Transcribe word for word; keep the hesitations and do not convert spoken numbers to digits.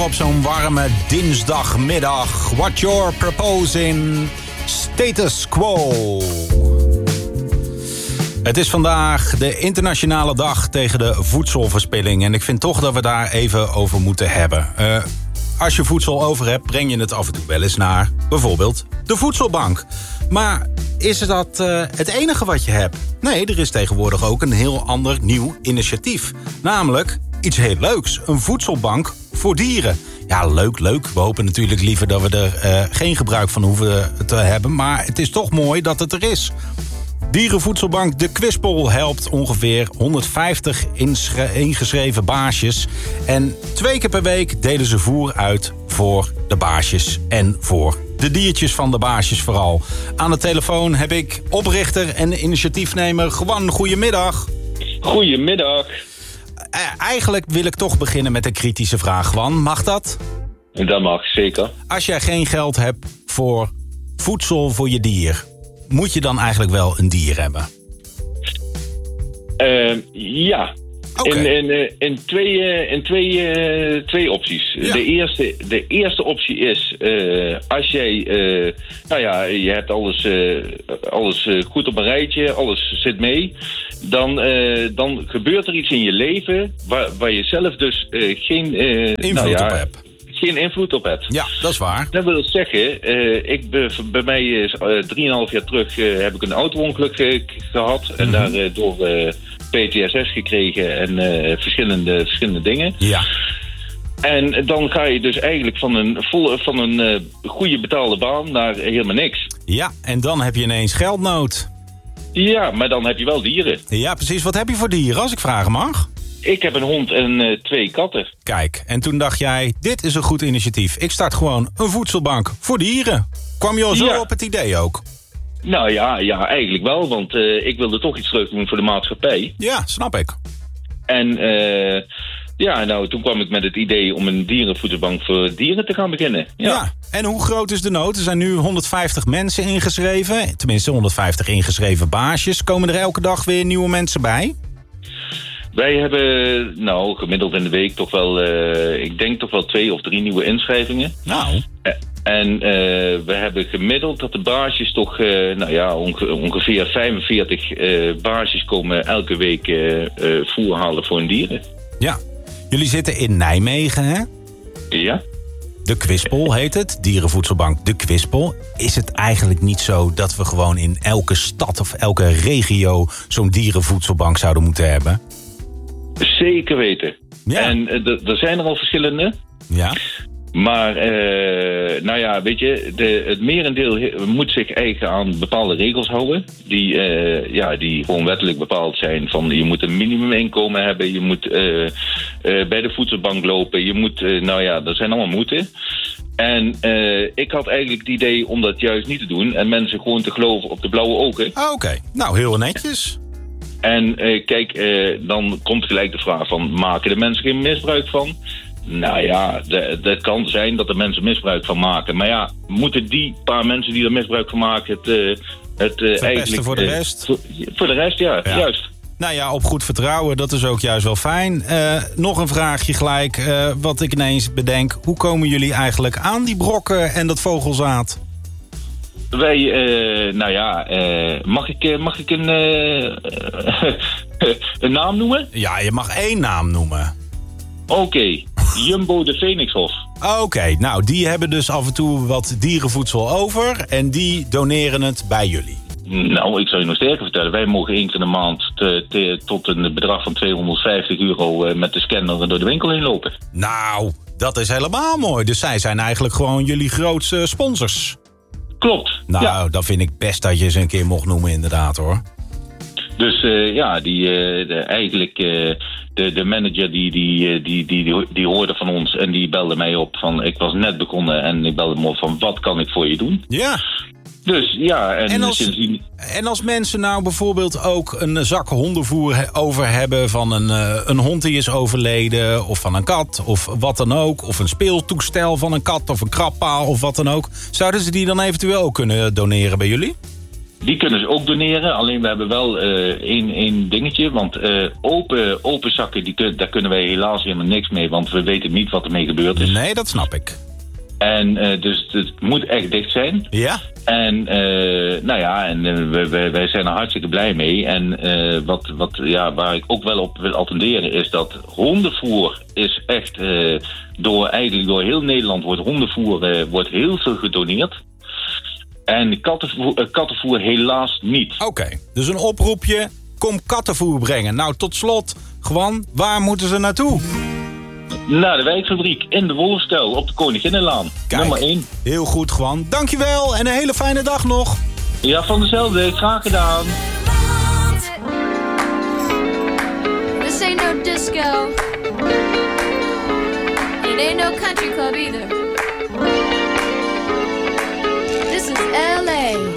op zo'n warme dinsdagmiddag. What you're proposing, status quo. Het is vandaag de internationale dag tegen de voedselverspilling. En ik vind toch dat we daar even over moeten hebben. Uh, als je voedsel over hebt, breng je het af en toe wel eens naar bijvoorbeeld de voedselbank. Maar is dat uh, het enige wat je hebt? Nee, er is tegenwoordig ook een heel ander nieuw initiatief. Namelijk iets heel leuks. Een voedselbank voor dieren. Ja, leuk, leuk. We hopen natuurlijk liever dat we er uh, geen gebruik van hoeven te hebben. Maar het is toch mooi dat het er is. Dierenvoedselbank De Kwispel helpt ongeveer honderdvijftig inschre- ingeschreven baasjes. En twee keer per week delen ze voer uit voor de baasjes en voor de diertjes van de baasjes vooral. Aan de telefoon heb ik oprichter en initiatiefnemer Juan. Goedemiddag. Goedemiddag. Uh, eigenlijk wil ik toch beginnen met een kritische vraag, Juan. Mag dat? Dat mag, zeker. Als jij geen geld hebt voor voedsel voor je dier, moet je dan eigenlijk wel een dier hebben? Uh, ja. Okay. In, in, in, twee, in twee, uh, twee opties. Ja. De, eerste, de eerste optie is, uh, als jij, uh, nou ja, je hebt alles, uh, alles uh, goed op een rijtje, alles zit mee, dan, uh, dan gebeurt er iets in je leven waar, waar je zelf dus uh, geen uh, invloed nou ja, op hebt. Geen invloed op hebt. Ja, dat is waar. Dat wil zeggen, uh, ik be, bij mij is uh, drieënhalf jaar terug uh, heb ik een auto-ongeluk uh, gehad. Mm-hmm. En daardoor uh, P T S S gekregen en uh, verschillende, verschillende dingen. Ja. En dan ga je dus eigenlijk van een, vol, van een uh, goede betaalde baan naar helemaal niks. Ja, en dan heb je ineens geldnood. Ja, maar dan heb je wel dieren. Ja, precies. Wat heb je voor dieren, als ik vragen mag? Ik heb een hond en uh, twee katten. Kijk, en toen dacht jij, dit is een goed initiatief. Ik start gewoon een voedselbank voor dieren. Kwam je al zo ja. op het idee ook? Nou ja, ja eigenlijk wel, want uh, ik wilde toch iets terug doen voor de maatschappij. Ja, snap ik. En uh, ja, nou, toen kwam ik met het idee om een dierenvoedselbank voor dieren te gaan beginnen. Ja. ja, en hoe groot is de nood? Er zijn nu honderdvijftig mensen ingeschreven. Tenminste, honderdvijftig ingeschreven baasjes. Komen er elke dag weer nieuwe mensen bij? Wij hebben, nou, gemiddeld in de week toch wel, uh, ik denk toch wel twee of drie nieuwe inschrijvingen. Nou. En uh, we hebben gemiddeld dat de baasjes toch, uh, nou ja, onge- ongeveer vijfenveertig uh, baasjes komen elke week uh, uh, voer halen voor hun dieren. Ja. Jullie zitten in Nijmegen, hè? Ja. De Kwispel heet het, dierenvoedselbank De Kwispel. Is het eigenlijk niet zo dat we gewoon in elke stad of elke regio zo'n dierenvoedselbank zouden moeten hebben? Zeker weten. Ja. En uh, er zijn er al verschillende. Ja. Maar, uh, nou ja, weet je, de, het merendeel moet zich eigen aan bepaalde regels houden. Die, uh, ja, die gewoon wettelijk bepaald zijn. Van je moet een minimuminkomen hebben. Je moet uh, uh, bij de voedselbank lopen. Je moet, uh, nou ja, dat zijn allemaal moeten. En uh, ik had eigenlijk het idee om dat juist niet te doen. En mensen gewoon te geloven op de blauwe ogen. Ah, oké, okay. Nou heel netjes. En uh, kijk, uh, dan komt gelijk de vraag van, maken de mensen geen misbruik van? Nou ja, dat kan zijn dat er mensen misbruik van maken. Maar ja, moeten die paar mensen die er misbruik van maken het, uh, het uh, eigenlijk... voor de rest? Uh, voor de rest, ja, ja, juist. Nou ja, op goed vertrouwen, dat is ook juist wel fijn. Uh, nog een vraagje gelijk, uh, wat ik ineens bedenk. Hoe komen jullie eigenlijk aan die brokken en dat vogelzaad? Wij, uh, nou ja, uh, mag ik, mag ik een, uh, een naam noemen? Ja, je mag één naam noemen. Oké, okay. Jumbo de Phoenixhof. Oké, okay, nou die hebben dus af en toe wat dierenvoedsel over en die doneren het bij jullie. Nou, ik zal je nog sterker vertellen. Wij mogen één keer in de maand te, te, tot een bedrag van tweehonderdvijftig euro uh, met de scanner door de winkel heen lopen. Nou, dat is helemaal mooi. Dus zij zijn eigenlijk gewoon jullie grootste sponsors. Klopt. Nou, ja. Dan vind ik best dat je ze een keer mocht noemen inderdaad hoor. Dus uh, ja, die, uh, de, eigenlijk uh, de, de manager die, die, die, die, die, die hoorde van ons en die belde mij op van ik was net begonnen en ik belde me op van wat kan ik voor je doen? Ja. Dus ja, en, en, als, sindsdien... en als mensen nou bijvoorbeeld ook een zak hondenvoer over hebben van een, uh, een hond die is overleden of van een kat of wat dan ook, of een speeltoestel van een kat of een krabpaal of wat dan ook, zouden ze die dan eventueel ook kunnen doneren bij jullie? Die kunnen ze ook doneren. Alleen we hebben wel uh, één, één dingetje. Want uh, open, open zakken, die kun, daar kunnen wij helaas helemaal niks mee. Want we weten niet wat ermee gebeurd is. Nee, dat snap ik. En uh, dus het moet echt dicht zijn. Ja. En uh, nou ja, en uh, wij, wij, wij zijn er hartstikke blij mee. En uh, wat, wat, ja, waar ik ook wel op wil attenderen is dat hondenvoer is echt uh, door eigenlijk door heel Nederland wordt hondenvoer uh, wordt heel veel gedoneerd. En kattenvoer, uh, kattenvoer helaas niet. Oké, okay, dus een oproepje, kom kattenvoer brengen. Nou, tot slot, Gwan, waar moeten ze naartoe? Naar de wijkfabriek in de Wolfskuil op de Koninginnenlaan. Kijk, nummer één. Heel goed, Gwan. Dankjewel en een hele fijne dag nog. Ja, van dezelfde. Graag gedaan. This ain't no disco. It ain't no country club either. This is L A